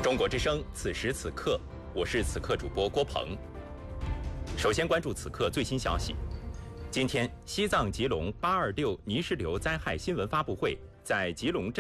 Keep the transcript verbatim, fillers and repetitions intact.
中国之声，此时此刻，我是此刻主播郭鹏。首先关注此刻最新消息。今天，西藏吉隆八二六泥石流灾害新闻发布会在吉隆镇